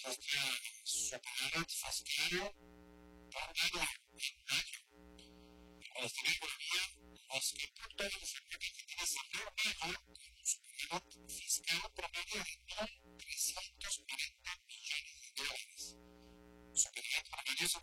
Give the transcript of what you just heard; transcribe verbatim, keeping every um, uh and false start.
registra superávit fiscal por año en mayo. Como decía la economía, los productos de los mercados salió mejor con un superávit fiscal promedio de mil trescientos cuarenta millones